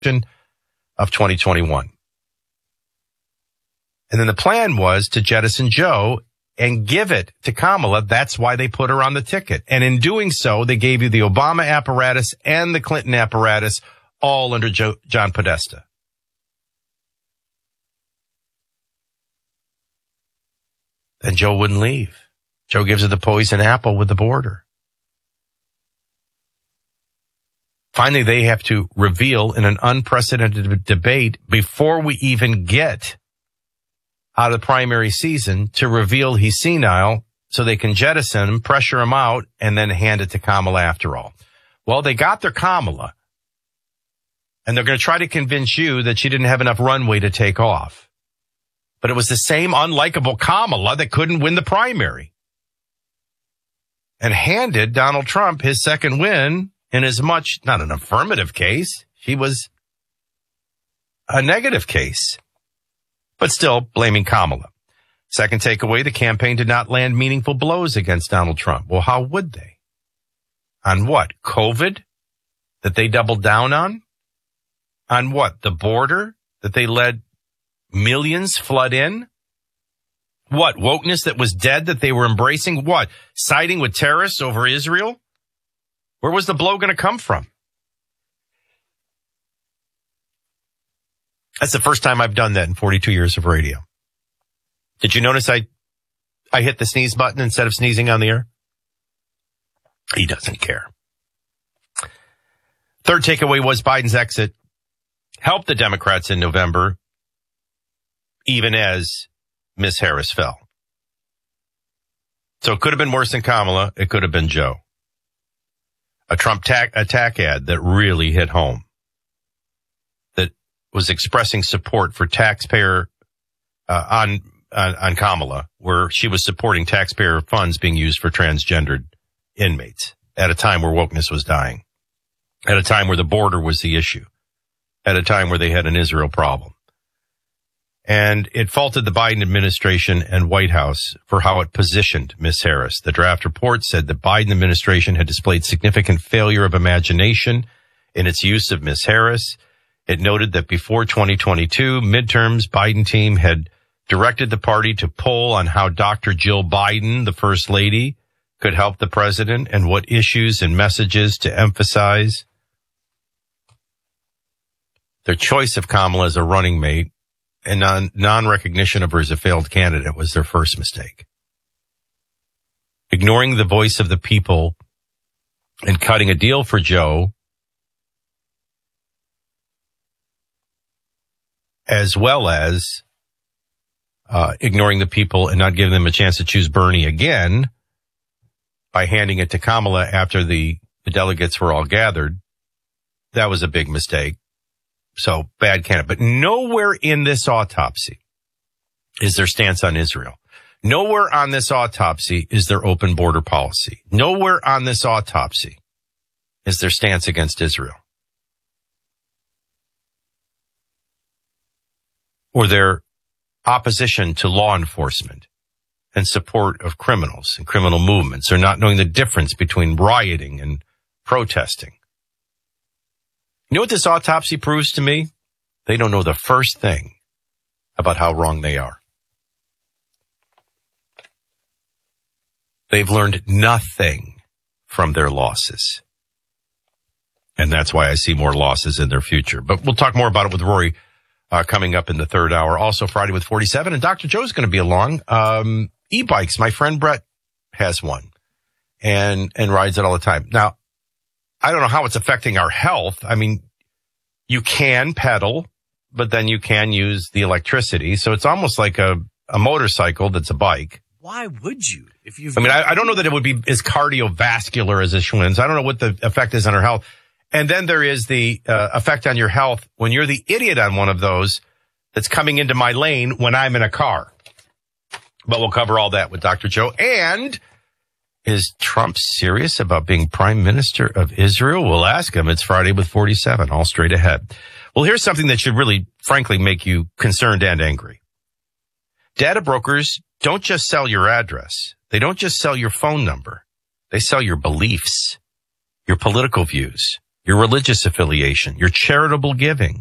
of 2021. And then the plan was to jettison Joe and give it to Kamala. That's why they put her on the ticket. And in doing so, they gave you the Obama apparatus and the Clinton apparatus all under John Podesta. And Joe wouldn't leave. Joe gives her the poison apple with the border. Finally, they have to reveal in an unprecedented debate before we even get out of the primary season to reveal he's senile so they can jettison him, pressure him out, and then hand it to Kamala after all. Well, they got their Kamala, and they're going to try to convince you that she didn't have enough runway to take off. But it was the same unlikable Kamala that couldn't win the primary and handed Donald Trump his second win in as much, not an affirmative case, she was a negative case. But still blaming Kamala. Second takeaway, the campaign did not land meaningful blows against Donald Trump. Well, how would they? On what? COVID that they doubled down on? On what? The border that they let millions flood in? What? Wokeness that was dead that they were embracing? What? Siding with terrorists over Israel? Where was the blow going to come from? That's the first time I've done that in 42 years of radio. Did you notice I hit the sneeze button instead of sneezing on the air? He doesn't care. Third takeaway was Biden's exit helped the Democrats in November, even as Miss Harris fell. So it could have been worse than Kamala. It could have been Joe. A Trump attack ad that really hit home. Was expressing support for taxpayer on Kamala, where she was supporting taxpayer funds being used for transgendered inmates at a time where wokeness was dying, at a time where the border was the issue, at a time where they had an Israel problem. And it faulted the Biden administration and White House for how it positioned Miss Harris. The draft report said the Biden administration had displayed significant failure of imagination in its use of Miss Harris. It noted that before 2022 midterms, Biden team had directed the party to poll on how Dr. Jill Biden, the first lady, could help the president and what issues and messages to emphasize. Their choice of Kamala as a running mate and non-recognition of her as a failed candidate was their first mistake. Ignoring the voice of the people and cutting a deal for Joe, as well as ignoring the people and not giving them a chance to choose Bernie again by handing it to Kamala after the delegates were all gathered. That was a big mistake. So bad candidate. But nowhere in this autopsy is their stance on Israel. Nowhere on this autopsy is their open border policy. Nowhere on this autopsy is their stance against Israel. Or their opposition to law enforcement and support of criminals and criminal movements, or not knowing the difference between rioting and protesting. You know what this autopsy proves to me? They don't know the first thing about how wrong they are. They've learned nothing from their losses. And that's why I see more losses in their future. But we'll talk more about it with Rory coming up in the third hour. Also Friday with 47. And Dr. Joe's going to be along. E-bikes. My friend Brett has one and rides it all the time. Now, I don't know how it's affecting our health. I mean, you can pedal, but then you can use the electricity. So it's almost like a motorcycle that's a bike. Why would you? I don't know that it would be as cardiovascular as a Schwinn's. I don't know what the effect is on our health. And then there is the effect on your health when you're the idiot on one of those that's coming into my lane when I'm in a car. But we'll cover all that with Dr. Joe. And is Trump serious about being prime minister of Israel? We'll ask him. It's Friday with 47, all straight ahead. Well, here's something that should really, frankly, make you concerned and angry. Data brokers don't just sell your address. They don't just sell your phone number. They sell your beliefs, your political views, your religious affiliation, your charitable giving.